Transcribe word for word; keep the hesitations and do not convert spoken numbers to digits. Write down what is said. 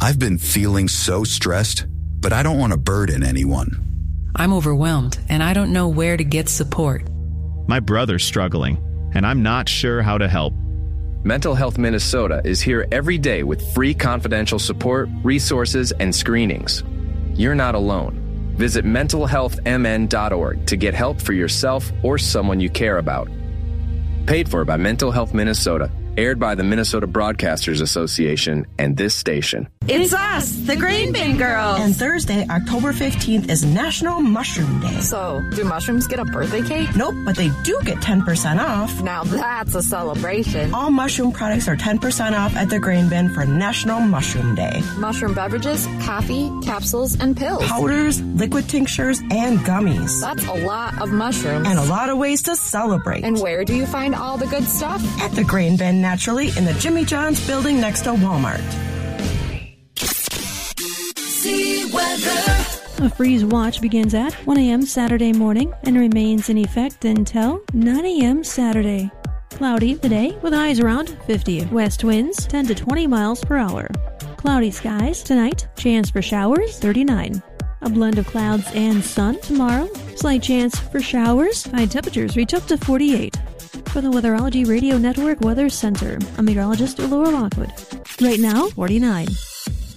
I've been feeling so stressed, but I don't want to burden anyone. I'm overwhelmed, and I don't know where to get support. My brother's struggling, and I'm not sure how to help. Mental Health Minnesota is here every day with free confidential support, resources, and screenings. You're not alone. Visit mental health m n dot org to get help for yourself or someone you care about. Paid for by Mental Health Minnesota. Aired by the Minnesota Broadcasters Association and this station. It's us, the Grain Bin Girls. And Thursday, October fifteenth, is National Mushroom Day. So, do mushrooms get a birthday cake? Nope, but they do get ten percent off. Now that's a celebration. All mushroom products are ten percent off at the Grain Bin for National Mushroom Day. Mushroom beverages, coffee, capsules, and pills. Powders, liquid tinctures, and gummies. That's a lot of mushrooms. And a lot of ways to celebrate. And where do you find all the good stuff? At the Grain Bin, naturally, in the Jimmy John's building next to Walmart. See weather. A freeze watch begins at one a.m. Saturday morning and remains in effect until nine a.m. Saturday. Cloudy today with highs around fifty. West winds ten to twenty miles per hour. Cloudy skies tonight. Chance for showers thirty-nine. A blend of clouds and sun tomorrow. Slight chance for showers. High temperatures reach up to forty-eight. For the Weatherology Radio Network Weather Center, I'm meteorologist Laura Lockwood. Right now, forty-nine.